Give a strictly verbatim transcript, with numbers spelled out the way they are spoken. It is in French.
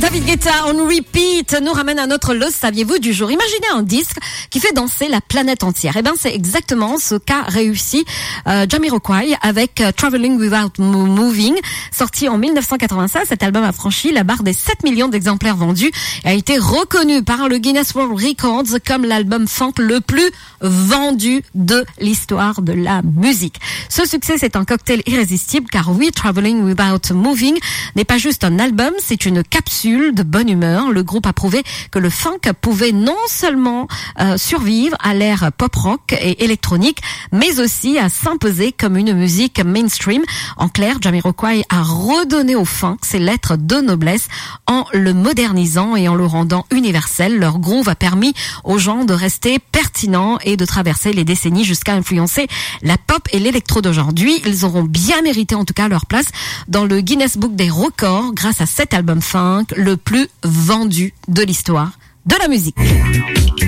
David Guetta on repeat nous ramène à notre Le saviez-vous du jour. Imaginez un disque qui fait danser la planète entière. Eh ben, c'est exactement ce qu'a réussi euh, Jamiroquai avec euh, Traveling Without Moving, sorti en dix-neuf cent quatre-vingt-seize. Cet album a franchi la barre des sept millions d'exemplaires vendus et a été reconnu par le Guinness World Records comme l'album funk le plus vendu de l'histoire de la musique. Ce succès, c'est un cocktail irrésistible car oui, Traveling Without Moving n'est pas juste un album, c'est une capsule de bonne humeur. Le groupe a prouvé que le funk pouvait non seulement euh, survivre à l'ère pop-rock et électronique, mais aussi à s'imposer comme une musique mainstream. En clair, Jamiroquai a redonné au funk ses lettres de noblesse en le modernisant et en le rendant universel. Leur groove a permis aux gens de rester pertinents et de traverser les décennies jusqu'à influencer la pop et l'électro d'aujourd'hui. Ils auront bien mérité en tout cas leur place dans le Guinness Book des records grâce à cet album funk le plus vendu de l'histoire de la musique.